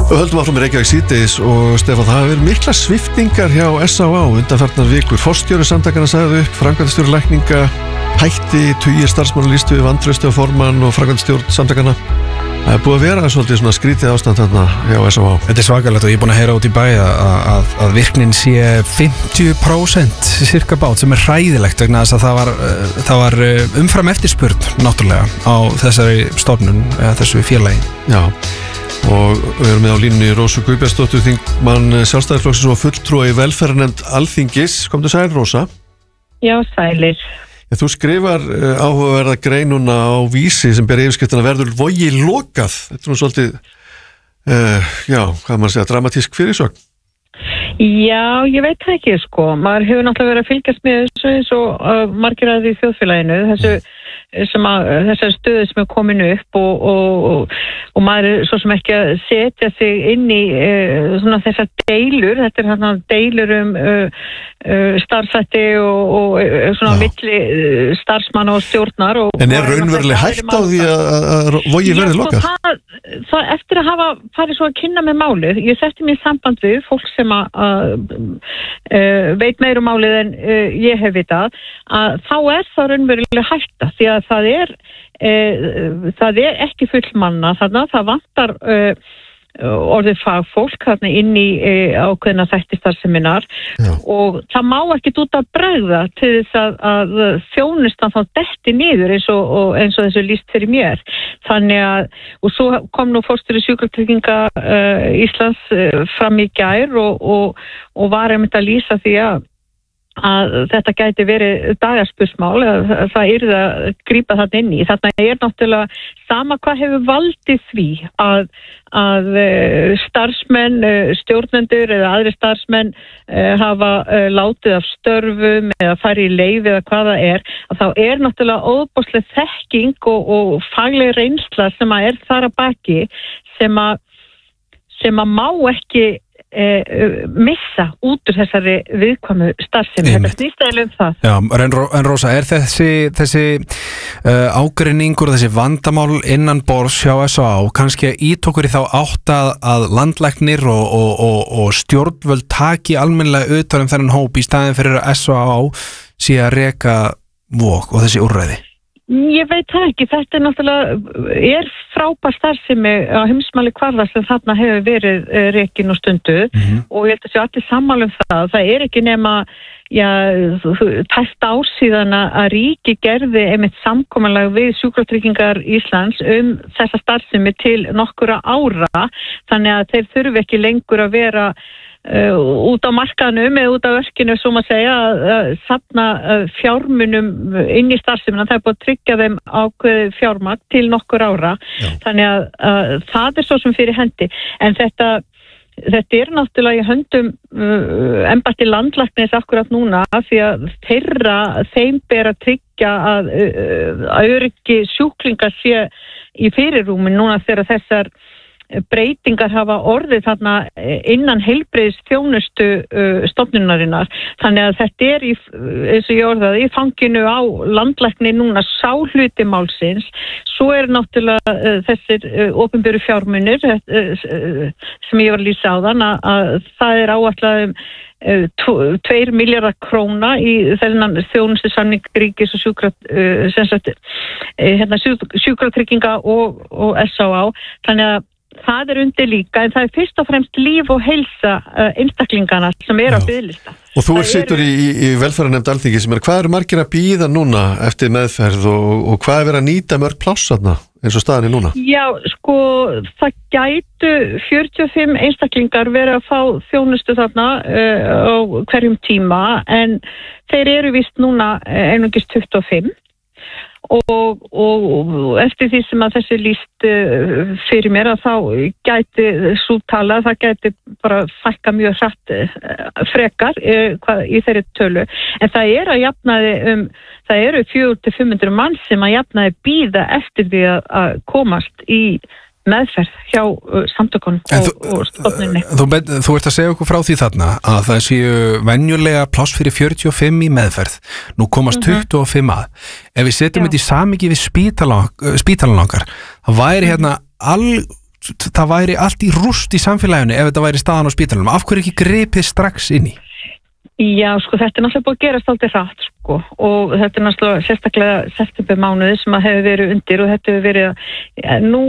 Höldum áfram í Reykjavík síðdegis og Stefán, það hafa verið mikla sviptingar hjá S.A.A. undanfarnar vikur. Forstjóri samtakanna sagði upp, framkvæmdastjóri lækninga hætti, tugir starfsmanna lýstu við vantrausti á formann og framkvæmdastjórn samtakanna. Það er búið að vera svolítið svona skrítið ástand þarna hjá S.A.A. Þetta er svakalegt og ég er búin að heyra út í bæ að virknin sé 50% cirka bát sem er hræðilegt vegna þess að það var umfram eftirspurn náttúrulega á þessari stofnun eða þessu félagi. Já. Og við erum með á línunni Rósu Guðbjartsdóttur, þingmann Sjálfstæðisflokksins og fulltrúa í velferðarnefnd Alþingis. Komdu sæl, Rósa. Já, sælir. Þú skrifar áhugaverða greinuna á Vísi sem ber yfirskriftina verður Vogi lokað. Þetta er nú svolítið, hvað maður segja, dramatísk fyrirsögn. Já, ég veit það ekki, sko. Maður hefur náttúrulega verið að fylgjast með þessu eins og margir að því í þjóðfélaginu, þessari stöðu sem er komin upp og maður er svo sem ekki að setja sig inn í svona þessar deilur. Þetta er þarna deilur starfsætti og svona milli starfsmanna og stjórnar. En er raunveruleg hægt á því að Vogi verði lokað? Það eftir að hafa farið svo að kynna með málið, ég setti mér samband við fólk sem veit meira málið en ég hef vitað, að þá er það raunveruleg hætta því að það er ekki fullmanna þarna, það vantar orðið fagfólk þarna inn í ákveðna þættistarfseminnar og það má ekki út að bregða til þess að þjónustan þá detti niður eins og þessu lýst fyrir mér. Þannig að, og svo kom nú forstjóri Sjúkratrygginga Íslands fram í gær og var einmitt að lýsa því að þetta gæti verið dagaspursmál, það yrði að grípa þarna inn í. Þarna er náttúrulega sama hvað hefur valdið því að starfsmenn, stjórnendur eða aðri starfsmenn hafa látið af störfum eða farið í leyfi eða hvað það er, að þá er náttúrulega óbúsleg þekking og fagleg reynsla sem að er þar að baki sem að má ekki missa út úr þessari viðkvæmu starfsemi. Þetta snýst eiginlega það. Já, en Rósa, er þessi ágreiningur, þessi vandamál innan borðs hjá S.A.A. kannski að ítókur í þá átt að landlæknir og stjórnvöld taki almennilega utan þennan hóp í staðin fyrir að S.A.A. sé að reka Vog og þessi úrræði? Ég veit það ekki, þetta er náttúrulega frábær starfsemi á heimsmæli kvarða sem þarna hefur verið rekin og stundu og ég held að sé allir sammála um það er ekki nema tæft ár síðan að ríki gerði einmitt samkomulag við Sjúkratryggingar Íslands þessa starfsemi til nokkura ára, þannig að þeir þurfi ekki lengur að vera út á markanum eða út á verkinu, svo maður segja, að safna fjármunum inn í starfsemina. Það er búið að tryggja þeim ákveðið fjármagn til nokkur ára. Þannig að það er svo sem fyrir hendi. En þetta er náttúrulega í höndum embætti landlæknis akkurat núna, því að þeim ber að tryggja að öryggi sjúklingar sé í fyrirrúmi núna þegar þessar breytingar hafa orðið þarna innan heilbrigðisþjónustu stofnunarinnar. Þannig að þetta er eins og ég orðaði, í fanginu á landlækni núna sá hluti málsins. Svo er náttúrulega þessir opinberu fjármunir sem ég var að lýsa áðan að það er áætlað 2 milljarðar króna í þennan þjónustusamning ríkis og sjúkratrygginga og S.A.A. Þannig að það er undir líka, en það er fyrst og fremst líf og heilsa einstaklingana sem á biðlista. Og þú situr í velferðarnefnd Alþingis, hvað eru margir að bíða núna eftir meðferð og hvað er verið að nýta mörg pláss þarna eins og staðan er núna? Já, sko, það gætu 45 einstaklingar verið að fá þjónustu þarna á hverjum tíma, en þeir eru víst núna einungis 25. Og eftir því sem að þessi lýst fyrir mér að þá gæti sú tala, það gæti bara fækka mjög hratt frekar í þeirri tölu, en það er að jafnaði það eru 400-500 mann sem að jafnaði bíða eftir því að komast í meðferð hjá samtökunum og stofnunni. Þú ert að segja okkur frá því þarna að það séu venjulega pláss fyrir 45 í meðferð. Nú komast 25 að. Ef við setjum þetta í samhengi við spítalan okkar, það væri hérna það væri allt í rúst í samfélaginu ef þetta væri staðan á spítalunum. Af hverju ekki gripið strax inn í? Já, sko, þetta náttúrulega búið að gerast aldrei hratt, sko, og þetta náttúrulega sérstaklega septembermánuði sem að hefur verið undir og þetta hefur verið, nú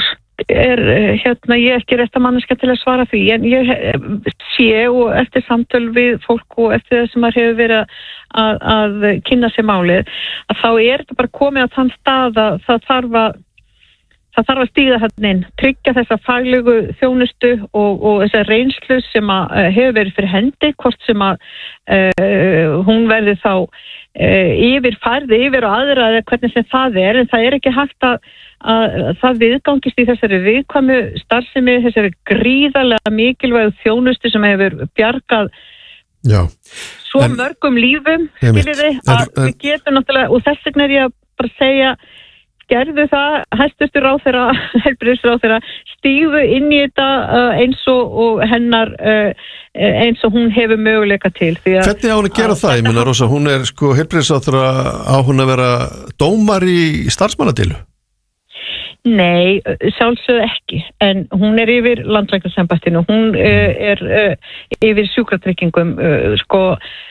ég ekki rétta manneskja til að svara því, en ég sé og eftir samtöl við fólk og eftir það sem maður hefur verið að kynna sér málið, að þá þetta bara komið á þann stað að það þarf að stíga þarna inn, tryggja þessa faglegu þjónustu og þessa reynslu sem að hefur verið fyrir hendi, hvort sem að hún verði þá yfirfærði yfir og aðra eða hvernig sem það en það ekki hægt að það viðgangist í þessari viðkvæmu starfsemi, þessari gríðarlega mikilvægu þjónustu sem hefur bjargað svo mörgum lífum, skiljiði, að við getum náttúrulega, og þess vegna ég bara að segja, gerðu það, hæstvirtur ráðherra, heilbrigðisráðherra, stígu inn í þetta eins og hennar, eins og hún hefur möguleika til. Hvernig á hún að gera það? Ég meina, Rósa, hún sko heilbrigðisráðherra, á hún að vera dómar í starfsmannadeilu? Nei, sjálfsögðu ekki, en hún yfir landlæknisembættinu, hún yfir sjúkratryggingum, sko,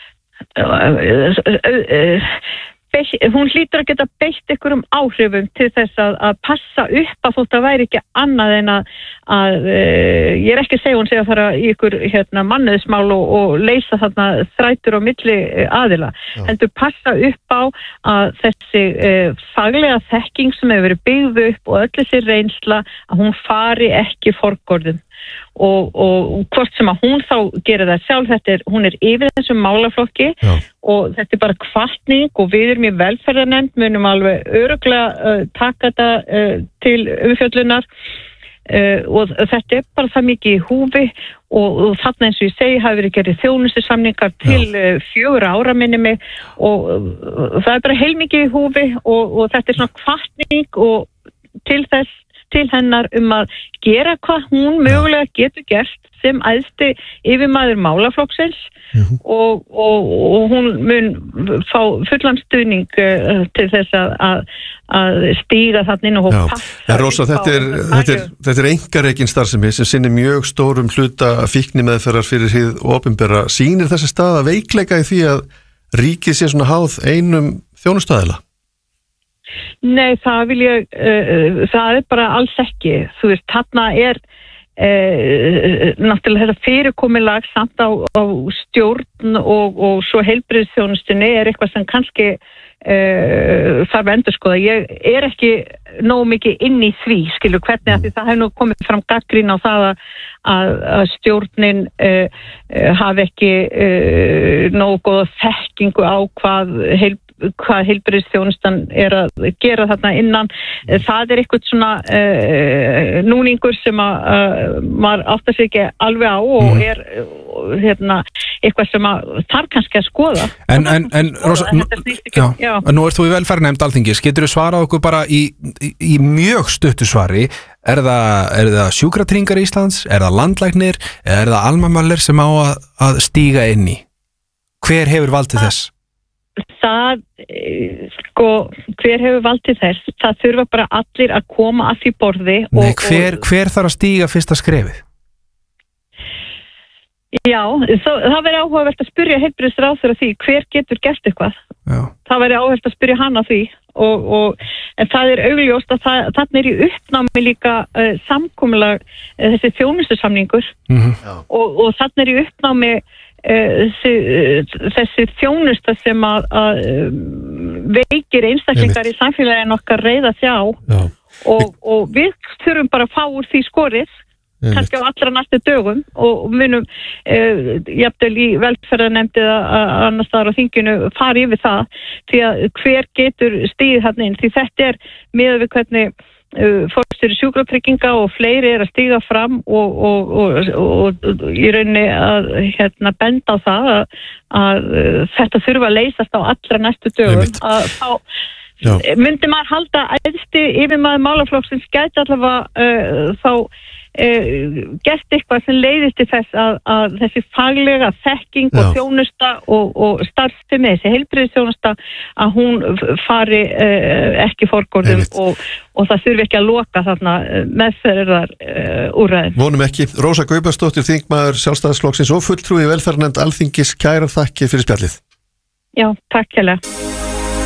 hún hlýtur að geta beitt einhverjum áhrifum til þess að passa upp að þótt að væri ekki annað en að ég ekki að segja hún segja að fara í ykkur mannauðsmál og leysa þarna þrætur á milli aðila, heldur passa upp á að þessi faglega þekking sem hefur verið byggð upp og öll þessi reynsla að hún fari ekki forgörðum. Og hvort sem að hún þá gerir það sjálf, hún yfir þessum málaflokki og þetta bara hvatning og við erum í velferðarnefnd, munum alveg örugglega taka þetta til umfjöllunar og þetta bara það mikið í húfi og þarna eins og ég segi hafi verið gerið þjónustusamningar til 4 ára minni mig og það bara heilmikið í húfi og þetta svona hvatning og til hennar að gera hvað hún mögulega getur gert sem æðsti yfirmaður málaflokksins og hún mun fá fullan stuðning til þess að stíga þarna inn og passa. Rósa, þetta einkarekin starfsemi sem sinnir mjög stórum hluta fíknimeðferðar fyrir hið opinbera. Sýnir þessi stað að veikleika í því að ríkið sé svona háð einum þjónustaðila? Nei, það það bara alls ekki. Þú veist, þarna náttúrulega þetta fyrirkomulag samt á stjórn og svo heilbrigðisþjónustunni eitthvað sem kannski þarf að endurskoða. Ég ekki nógu mikið inn í því, skilur, hvernig að því það hefur nú komið fram gagnrýni á það að stjórnin hafi ekki nógu góða þekkingu á hvað heilbrigðisþjónustan að gera þarna innan. Það eitthvað svona núningur sem að maður áttar sig ekki alveg á og eitthvað sem að þarf kannski að skoða. En Rósa, nú ert þú í velferðarnefnd Alþingis, getur þú svarað okkur bara í mjög stuttu svari, er það sjúkratryggingar Íslands, er það landlæknir eða er það Alma-Möller sem á að stíga inn í? Hver hefur valdið þess? Það, sko, hver hefur valdið þess? Það þurfa bara allir að koma að því borði. Nei, hver þarf að stíga fyrsta skrefið? Já, það væri áhugavert að spyrja heilbrigðisráðherra því, hver getur gert eitthvað? Já. Það væri áhugavert að spyrja hann að því en það augljóst að þarna í uppnámi líka samkomulag þessi þjónustusamningur og þarna í uppnámi þessi þjónusta sem að veikir einstaklingar í samfélaginu okkar reiða sjá og við þurfum bara að fá úr því skorið kannski á allra næstu dögum og munum jafnvel í velferðarnefnd eða annars staðar á þinginu fara yfir það því að hver getur stigið þarna inn því þetta miðað við hvernig forstjóri sjúkratrygginga og fleiri að stíga fram og í rauninni að benda á það að þetta þurfa að leysast á allra næstu dögum að þá myndi maður halda æðsti yfirmaður málaflokksins gæti allavega þá gert eitthvað sem leiðir til þess að þessi faglega þekking og þjónusta og starfsemi, þessi heilbrigðisþjónusta, að hún fari ekki forgörðum og það þurfi ekki að loka þarna meðferðar úrræðin. Vonum ekki. Rósa Guðbjartsdóttir, þingmaður Sjálfstæðisflokksins og fulltrúi í velferðarnefnd Alþingis, kærar þakkir fyrir spjallið. Já, takk hérlega.